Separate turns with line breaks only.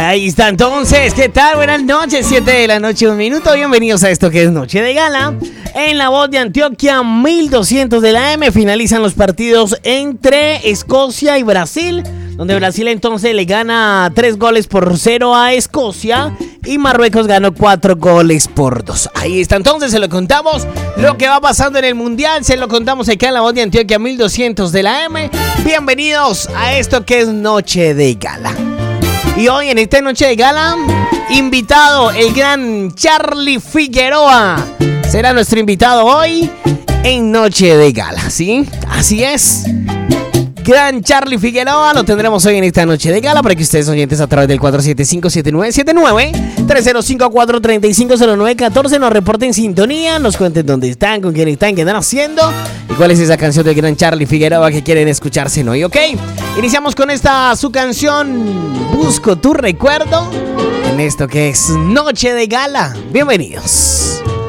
Ahí está entonces, ¿qué tal? Buenas noches, 7 de la noche, 1 minuto. Bienvenidos a esto que es Noche de Gala. En La Voz de Antioquia, 1200 de la AM, finalizan los partidos entre Escocia y Brasil, donde Brasil entonces le gana 3-0 a Escocia y Marruecos ganó 4-2. Ahí está entonces, se lo contamos lo que va pasando en el Mundial, se lo contamos acá en La Voz de Antioquia, 1200 de la AM. Bienvenidos a esto que es Noche de Gala. Y hoy en esta Noche de Gala, invitado el gran Charlie Figueroa. Será nuestro invitado hoy en Noche de Gala, ¿sí? Así es. Gran Charlie Figueroa lo tendremos hoy en esta Noche de Gala para que ustedes oyentes a través del 475-7979 305-435-0914 nos reporten sintonía, nos cuenten dónde están, con quién están, qué están haciendo y cuál es esa canción del gran Charlie Figueroa que quieren escucharse hoy, ¿ok? Iniciamos con esta su canción Busco tu recuerdo en esto que es Noche de Gala. Bienvenidos.